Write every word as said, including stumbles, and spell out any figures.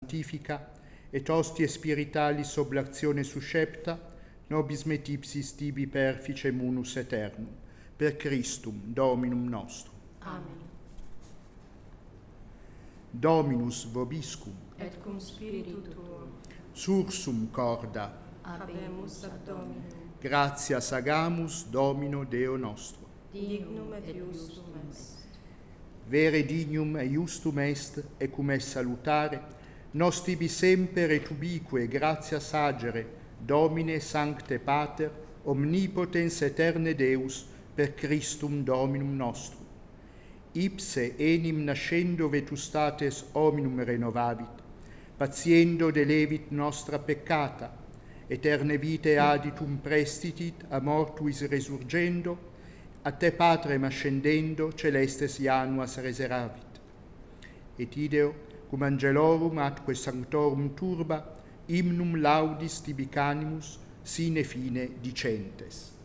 santifica, et ostie spiritalis oblazione suscepta, nobis me tipsis tibi perfice munus aeternum, per Christum Dominum nostrum. Amen. Dominus vobiscum, Et cum spiritu tuo, sursum corda, habemus ad Dominum, gratias agamus Domino Deo nostro. dignum et iustum est. Vere dignum et iustum est, e cum est salutare, nos tibi semper et ubique gratias agere, Domine Sancte Pater, omnipotens aeterne Deus, per Christum Dominum nostrum. Ipse enim nascendo vetustates hominum renovabit, patiendo delevit nostra peccata, eterne vitae aditum prestitit, a mortuis resurgendo, a te Patrem ascendendo, celestes Januas reseravit. Et ideo, cum angelorum atque sanctorum turba, hymnum laudis tibi canimus, sine fine dicentes.